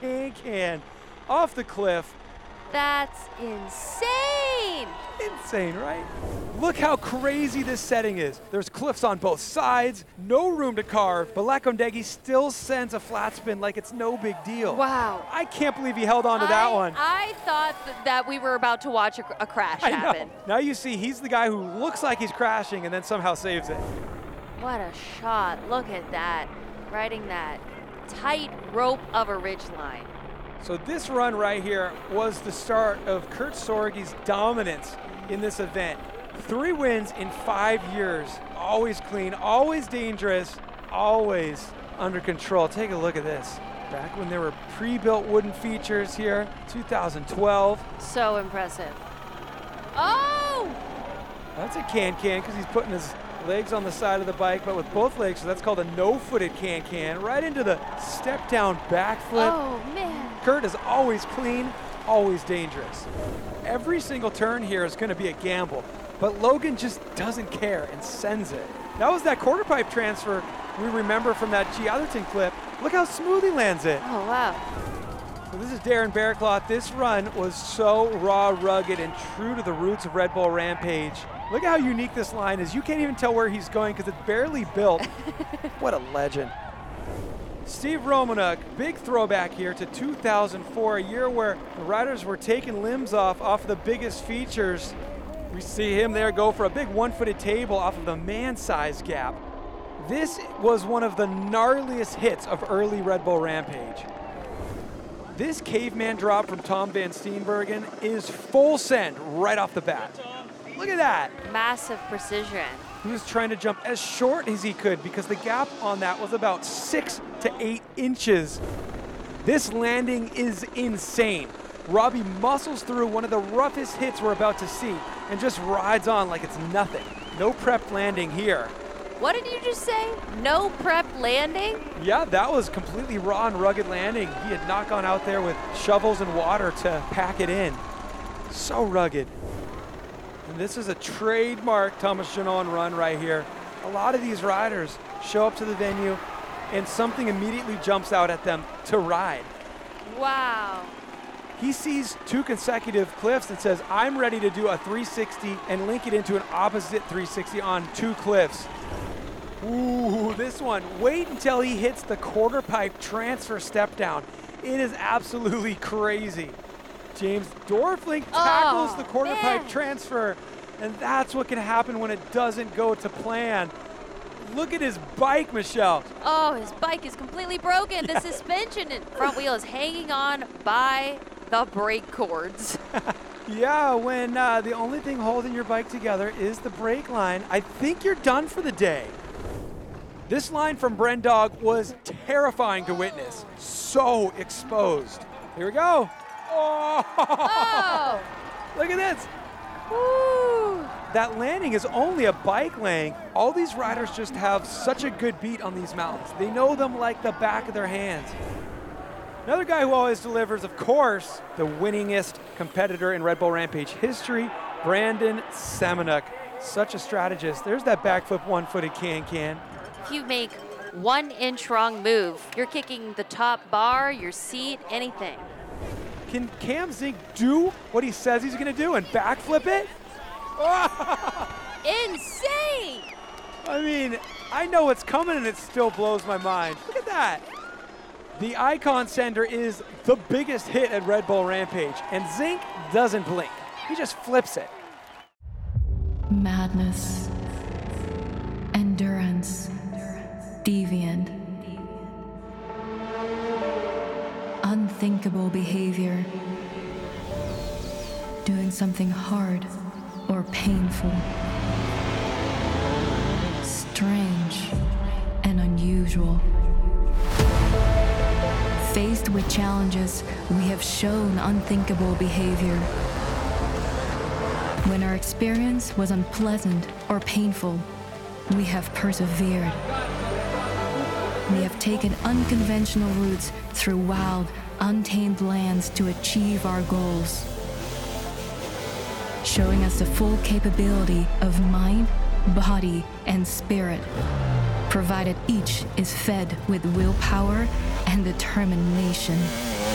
can off the cliff. That's insane! Insane, right? Look how crazy this setting is. There's cliffs on both sides, no room to carve, but Lakondegi still sends a flat spin like it's no big deal. Wow. I can't believe he held on to that one. I thought that we were about to watch a crash happen. Now you see he's the guy who looks like he's crashing and then somehow saves it. What a shot. Look at that. Riding that tight rope of a ridgeline. So this run right here was the start of Kurt Sorge's dominance in this event. 3 wins in 5 years. Always clean, always dangerous, always under control. Take a look at this. Back when there were pre-built wooden features here, 2012. So impressive. Oh! That's a can-can because he's putting his legs on the side of the bike, but with both legs, so that's called a no-footed can-can. Right into the step-down backflip. Oh, man. Kurt is always clean, always dangerous. Every single turn here is going to be a gamble, but Logan just doesn't care and sends it. That was that quarter pipe transfer we remember from that G. Atherton clip. Look how smooth he lands it. Oh, wow. So this is Darren Bearcloth. This run was so raw, rugged, and true to the roots of Red Bull Rampage. Look at how unique this line is. You can't even tell where he's going because it's barely built. What a legend. Steve Romanuk, big throwback here to 2004, a year where the riders were taking limbs off the biggest features. We see him there go for a big one-footed table off of the man-size gap. This was one of the gnarliest hits of early Red Bull Rampage. This caveman drop from Tom Van Steenbergen is full send right off the bat. Look at that. Massive precision. He was trying to jump as short as he could because the gap on that was about 6 to 8 inches. This landing is insane. Robbie muscles through one of the roughest hits we're about to see and just rides on like it's nothing. No prep landing here. What did you just say? No prep landing? Yeah, that was completely raw and rugged landing. He had not gone out there with shovels and water to pack it in. So rugged. And this is a trademark Thomas Janon run right here. A lot of these riders show up to the venue and something immediately jumps out at them to ride. Wow. He sees 2 consecutive cliffs and says, I'm ready to do a 360 and link it into an opposite 360 on 2 cliffs. Ooh, this one. Wait until he hits the quarter pipe transfer step down. It is absolutely crazy. James Dorfling tackles the quarter pipe transfer, and that's what can happen when it doesn't go to plan. Look at his bike, Michelle. Oh, his bike is completely broken. The suspension and front wheel is hanging on by the brake cords. Yeah, when the only thing holding your bike together is the brake line, I think you're done for the day. This line from Brendog was terrifying to witness. So exposed. Here we go. Oh! Look at this. Woo! That landing is only a bike laying. All these riders just have such a good beat on these mountains. They know them like the back of their hands. Another guy who always delivers, of course, the winningest competitor in Red Bull Rampage history, Brandon Semenuk. Such a strategist. There's that backflip one-footed can-can. If you make 1 inch wrong move, you're kicking the top bar, your seat, anything. Can Cam Zink do what he says he's going to do and backflip it? Insane! I mean, I know it's coming and it still blows my mind. Look at that. The Icon Sender is the biggest hit at Red Bull Rampage, and Zink doesn't blink. He just flips it. Madness, endurance, deviant, unthinkable behavior, doing something hard or painful, strange and unusual. Faced with challenges, we have shown unthinkable behavior. When our experience was unpleasant or painful, we have persevered. We have taken unconventional routes through wild, untamed lands to achieve our goals, showing us the full capability of mind, body, and spirit, provided each is fed with willpower and determination.